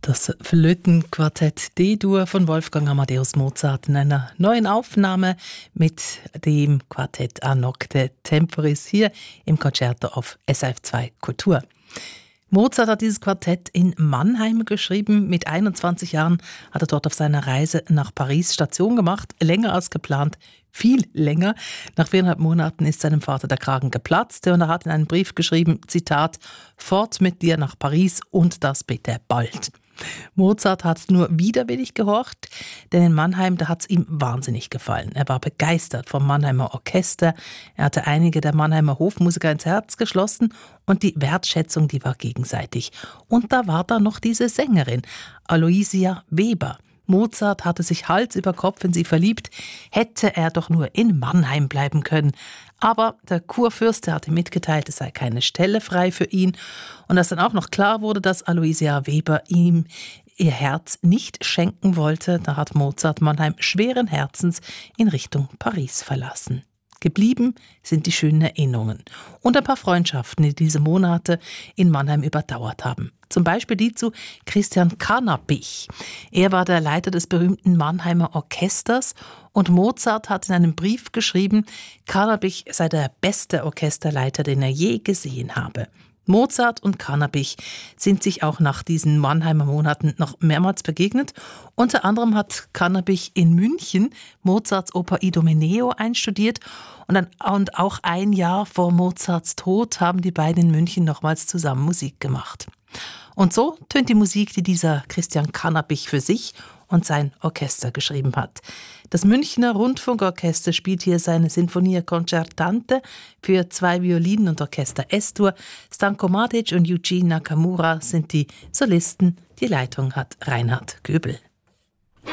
Das Flötenquartett D-Dur von Wolfgang Amadeus Mozart in einer neuen Aufnahme mit dem Quartett A Nocte Temporis hier im Concerto auf SRF 2 Kultur. Mozart hat dieses Quartett in Mannheim geschrieben. Mit 21 Jahren hat er dort auf seiner Reise nach Paris Station gemacht. Länger als geplant, viel länger. Nach 4,5 Monaten ist seinem Vater der Kragen geplatzt und er hat in einem Brief geschrieben, Zitat, fort mit dir nach Paris und das bitte bald. Mozart hat nur widerwillig gehorcht, denn in Mannheim, da hat es ihm wahnsinnig gefallen. Er war begeistert vom Mannheimer Orchester, er hatte einige der Mannheimer Hofmusiker ins Herz geschlossen und die Wertschätzung, die war gegenseitig. Und da war da noch diese Sängerin, Aloysia Weber. Mozart hatte sich Hals über Kopf in sie verliebt, hätte er doch nur in Mannheim bleiben können. Aber der Kurfürst hatte mitgeteilt, es sei keine Stelle frei für ihn. Und als dann auch noch klar wurde, dass Aloysia Weber ihm ihr Herz nicht schenken wollte, da hat Mozart Mannheim schweren Herzens in Richtung Paris verlassen. Geblieben sind die schönen Erinnerungen und ein paar Freundschaften, die diese Monate in Mannheim überdauert haben. Zum Beispiel die zu Christian Carnabich. Er war der Leiter des berühmten Mannheimer Orchesters und Mozart hat in einem Brief geschrieben, Carnabich sei der beste Orchesterleiter, den er je gesehen habe. Mozart und Carnabich sind sich auch nach diesen Mannheimer Monaten noch mehrmals begegnet. Unter anderem hat Carnabich in München Mozarts Oper Idomeneo einstudiert und auch ein Jahr vor Mozarts Tod haben die beiden in München nochmals zusammen Musik gemacht. Und so tönt die Musik, die dieser Christian Carnabich für sich und sein Orchester geschrieben hat. Das Münchner Rundfunkorchester spielt hier seine Sinfonia Concertante für 2 Violinen und Orchester S-Dur. Stanko Madic und Eugene Nakamura sind die Solisten. Die Leitung hat Reinhard Göbel.